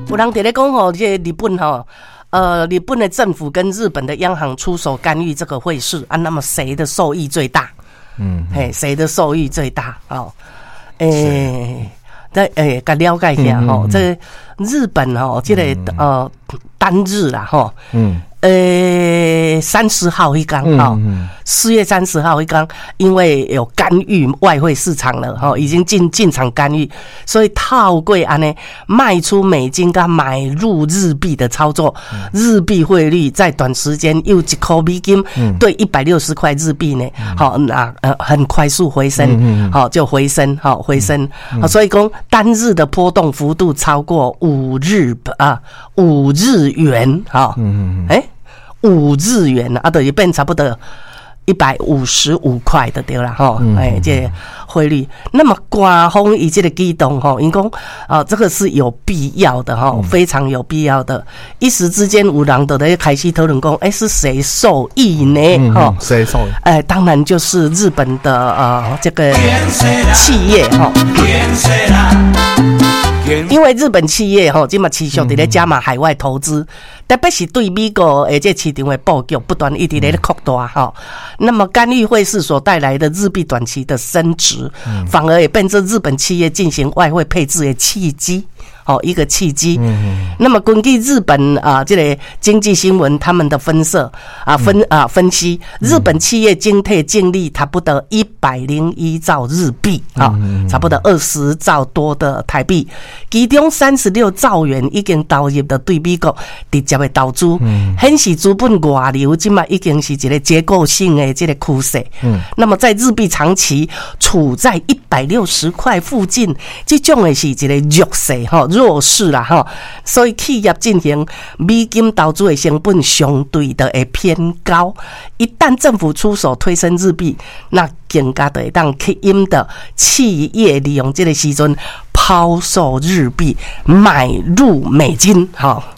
有人在咧讲吼，这日本吼，日本的政府跟日本的央行出手干预这个汇市啊，那么谁的受益最大？谁的受益最大？哦，该了解一下吼，这个日本吼，这个单日啦吼，30号一天哈，4月30号一天，因为有干预外汇市场了哈，已经进场干预，所以透过安呢卖出美金跟买入日币的操作，日币汇率在短时间又1块美金对160块日币呢，好很快速回升，好就回升，好回升，所以讲单日的波动幅度超过5日元，好，5日元啊，等于变差不多155块的对啦哈，这汇率。那么官方以这个激动哈，因讲这个是有必要的哈，非常有必要的。一时之间有人就在开始讨论讲，是谁受益呢？哈， 谁受益？ 当然就是日本的这个企业哈。因为日本企业现在持续在加码海外投资，特别是对美国这市场的布局不断一直在扩大那么干预汇市所带来的日币短期的升值，反而也变成日本企业进行外汇配置的契机。一个契机。那么根据日本这个经济新闻他们的分析，日本企业经济净利差不多101兆日币差不多20兆多的台币，其中36兆元已经投入的对美国直接的投资，显示资本外流现在已经是一个结构性的这个趋势。那么在日币长期处在160块附近，这种的是一个弱势啦所以企业进行美金投资的成本相对的会偏高，一旦政府出手推升日币，那更加的让吸引的企业利用这个时阵抛售日币买入美金